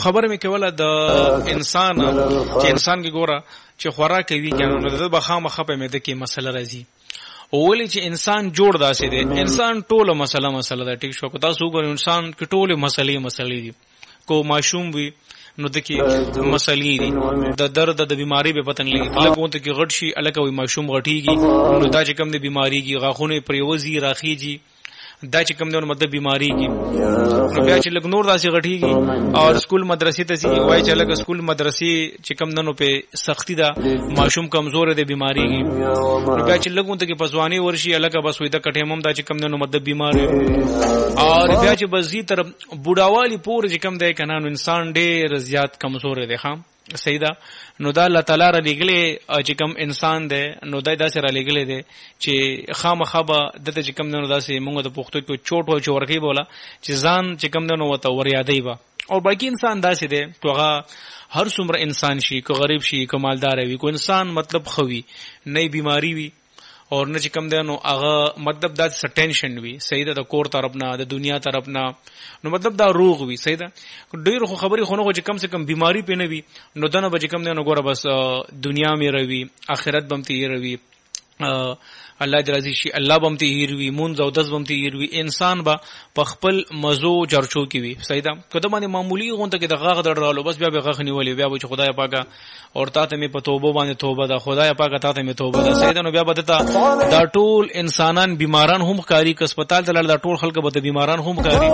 خبره مې کوله د انسان چې انسان کې ګوره چې خوراک کوي کنه نو د بخامه خپه مې د کې مسله راځي اولی چې انسان جوړ داسې دی انسان ټوله مسله ده ټیک شو کو تاسو ګورئ انسان کې ټوله مسلې دي کو معشوم وي نو دکې مسلې دي د درد د بیماری به پتن لګي لکه وته کې غټ شي الکه وي معشوم غټيږي نو دا چې کم د بیماریږي غاخونه پریوزي راخيږي دا چې کم دونه مطلب بیماریږي نو بیا چې لګ نور داسې غټيږي او سکول مدرسې ته سي وای چې لګ سکول مدرسې چې کم دنو په سختی دا معشوم کمزور دی بیماریږي نو بیا چې لګون ته کې پسوانی ورشي الکه بس وې دا کټه مم دا چې کم دنو مطلب بیمار او بیا چې بزی تر بوډاوالی پور چې کم دی کنه نو انسان ډېر زیات کمزور دی خام سیدا نو دا الله تعالی را لګلې چې کم انسان دی نو دا داسې را لګلې دی چې خامخبه دته چې کم دنو داسې موږ د پښتو کې چوټ و چورکی بولا چې ځان چې کم دنو وته ور یادای با او باقی انسان داسې دی توغه هر څومره انسان شي کو غریب شي کو مالدار وي کو انسان مطلب خوي نه بیماری وي اور نه چې کم دنو هغه مطلب دا ټینشن وي صحیح ده د کور طرف نه د دنیا طرف نه نو مطلب دا روغ وي صحیح ده ډېر خو خبري خونه چې کم سے کم بیماری پې نه وي نو دنه به چې کم دنو ګوره بس دنیا مې روي آخرت بم تی روي الله دې راضي شي الله بم تی هیروي مونږ او دز بم تی هیروي انسان با په خپل مزو چرچو کې وي صحیح ده کله باندې معمولی غونته کې د غاغ درالو بس بیا به غاغ نیولې بیا به خدای پاکه اور تاسو مې په توبه باندې توبه ده خدای پاکه تاسو مې توبه ده صحیح ده نو بیا بدتا دا ټول انسانان بیماران هم ښکاری ک هسپتال ته لړ دا ټول خلک به بیماران هم ښکاری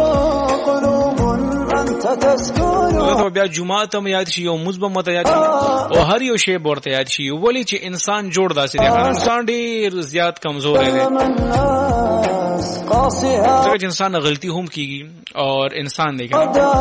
نو بیا جمعه ته یاد شي او مثبت مت یاد شي او هر یو شی ورته یاد شي ولی چې انسان جوړ داسې دی انسان ډیر زیات کمزور دی ځکه چې انسان غلطي هم کیږي اور انسان دی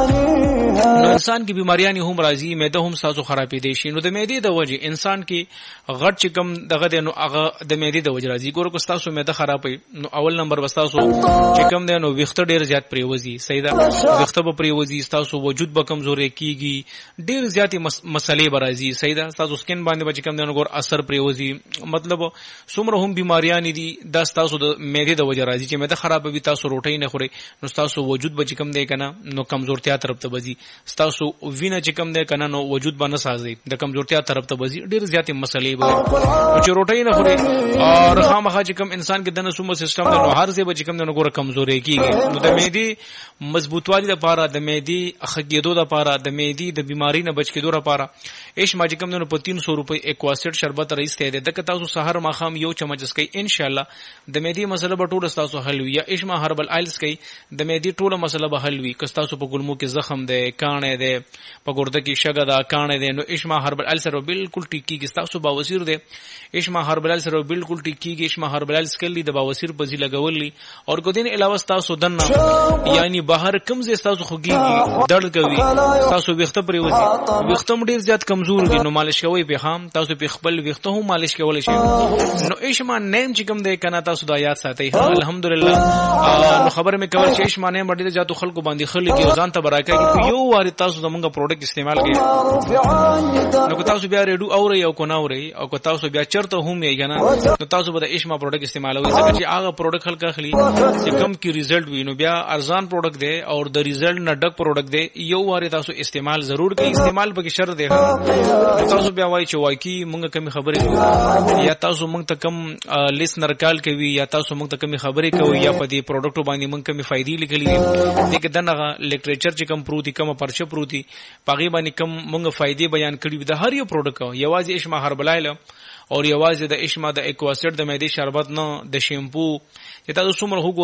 نو انسان کی بیماریاں هم راځي معده هم ساسو خرابې دي شي نو د معدې د وجه انسان کې غټ چې کم دغه دی نو هغه د معدې د وجه راځي ګورو کو تاسو معده خرابې نو اول نمبر وستاسو چې کم دی نو وخت ډیر زیات پریوزي صحیح ده وخت به پریوزي تاسو وجود به کمزورې کیږي ډیر زیات مسلې برازي صحیح ده تاسو سکن باندې به کم دی نو ګور اثر پریوزي مطلب څومره هم بیماریاں دي د تاسو د معدې د وجه راځي چې معده خراب وي تاسو روټي نه خوري نو تاسو وجود به کم دی کنه نو کمزورتیا طرف ته بزي تاسو وینه چې کم دی کنه نو وجود به نه سازي د کمزورتیا طرف ته بزي ډیر زیات مسلې به چې روټي نه خوري او خامخا چې کم انسان کې دنه سومو سیستم نو هر څه به کم دی نو ګور کمزورې کیږي نو د معدې مضبوطوالي لپاره د معدې خګېدو لپاره د معدې د بیماری نه بچ کېدو لپاره ایش ما چې کم دی نو په 300 روپۍ ایکواسټ شربت رئیس ته دی دغه تاسو سحر ماخام یو چمچ اسکي ان شاء الله د معدې مسله به ټول تاسو حل وي یا ایش ما هربل آیلز کوي د معدې ټول مسله به حل وي که تاسو په ګلمو کې زخم دی کانه دی په ګرده کې شګه دا کانه دی نو ایش ما هربل آیلز سره بالکل ټیکي تاسو باوسیر دی ایش ما هربل آیلز سره بالکل ټیکي ایش ما هربل آیلز کلی د باوسیر په ځای لګولي او ګدین علاوه تاسو دنه یعنی بهر کم زی تاسو خوږي درد کوي تاسو وخت پرې وځي وختم ډیر زیات کمزور دي نو مالش کوي په خام تاسو په خپل وخت هم مالش کول شي نو ایش ما نیم چې کوم دی کنه تاسو دا یاد ساتي الحمدلله نو خبر مې کول چې ایش ما نیم ډیر زیات خلکو باندې خلک ځان ته برکه کوي یو واری تاسو زمونږ پروډکټ استعمال کوي نو کو تاسو بیا ریډو اوري او کو نه اوري او کو تاسو بیا چرته هم یې کنه نو تاسو به د ایش ما پروډکټ استعمالوي ځکه چې هغه پروډکټ خلک اخلي چې کم کی ریزلټ وي نو بیا ارزان پروډکټ دی او د ریزلټ نه ډک پروډکټ دی یو واری تاسو استعمال ضرور کوي استعمال به شر دی تاسو بیا وای چې وای کی مونږ کمی خبرې یا تاسو مونږ ته کم لیس نرکال کوي یا تاسو مونږ ته کمی خبرې کوي یا په دې پروډکټ باندې مونږ کمی فائدې لیکلي دي دغه دغه لیټریچر چې کم پروتي کم پرچه پروتي پاغي باندې کم مونږ فائدې بیان کړي د هر یو پروډکټ یوازې اشما هربلایل او یوازې د اشما د ایکواسټ د معدې شربت نه د شیمپو چې تاسو څومره